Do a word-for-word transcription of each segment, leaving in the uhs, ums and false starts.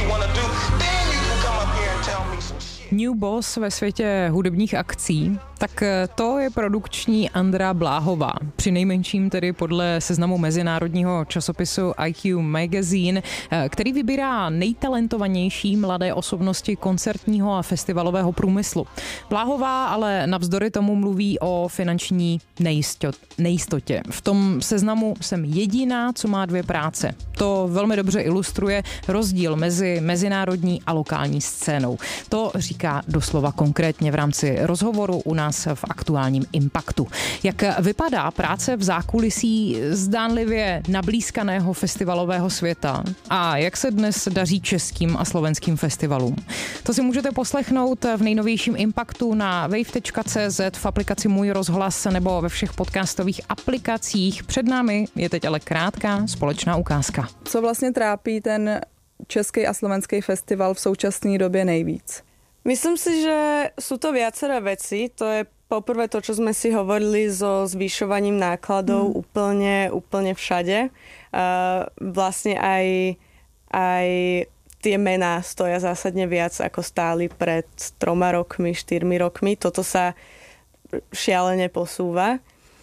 New boss ve světě hudebních akcí, tak to je produkční Andra Bláhová. Přinejmenším tedy podle seznamu mezinárodního časopisu I Q Magazine, který vybírá nejtalentovanější mladé osobnosti koncertního a festivalového průmyslu. Bláhová ale navzdory tomu mluví o finanční nejistotě. V tom seznamu jsem jediná, co má dvě práce. To velmi dobře ilustruje rozdíl mezi mezinárodní a lokální scénou. To říká doslova konkrétně v rámci rozhovoru u nás v aktuálním Impaktu. Jak vypadá práce v zákulisí zdánlivě nablízkaného festivalového světa a jak se dnes daří českým a slovenským festivalům? To si můžete poslechnout v nejnovějším Impaktu na wave tečka cé zet, v aplikaci Můj rozhlas nebo ve všech podcastových aplikacích. Před námi je teď ale krátká společná ukázka. Co vlastně trápí ten český a slovenský festival v současné době nejvíc? Myslím si, že sú to viaceré veci. To je poprvé to, čo sme si hovorili so zvyšovaním nákladov mm. úplne, úplne všade. Uh, vlastne aj, aj tie mená stoja zásadne viac, ako stáli pred troma rokmi, štyrmi rokmi. Toto sa šialene posúva.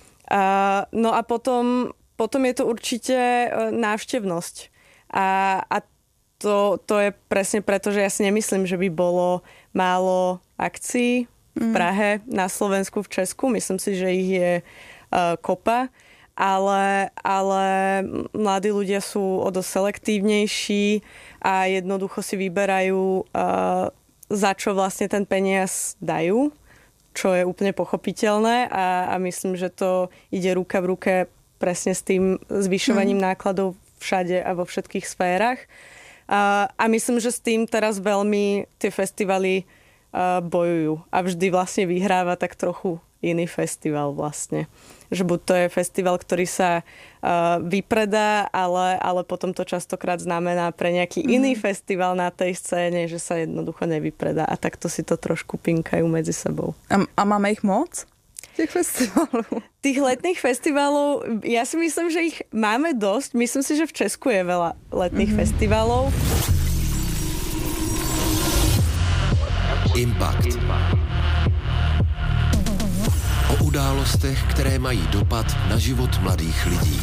Uh, no a potom, potom je to určite návštevnosť. A, a To, to je presne preto, že ja si nemyslím, že by bolo málo akcií v Prahe, na Slovensku, v Česku. Myslím si, že ich je uh, kopa, ale, ale mladí ľudia sú o dosť selektívnejší a jednoducho si vyberajú, uh, za čo vlastne ten peniaz dajú, čo je úplne pochopiteľné a, a myslím, že to ide ruka v ruke presne s tým zvyšovaním mm. nákladov všade a vo všetkých sférach. Uh, a myslím, že s tým teraz veľmi tie festivaly uh, bojujú. A vždy vlastne vyhráva tak trochu iný festival vlastne. Že buď to je festival, ktorý sa uh, vypredá, ale, ale potom to častokrát znamená pre nejaký mm. iný festival na tej scéne, že sa jednoducho nevypredá. A takto si to trošku pinkajú medzi sebou. A, a máme ich moc? Těch festivalů. Tých letných festivalov, ja si myslím, že ich máme dosť. Myslím si, že v Česku je veľa letných mm-hmm. festivalov. Impact. O událostech, které mají dopad na život mladých lidí.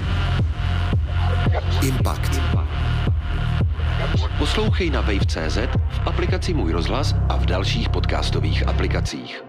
Impact. Poslouchej na wave tečka cé zet, v aplikaci Můj rozhlas a v dalších podcastových aplikacích.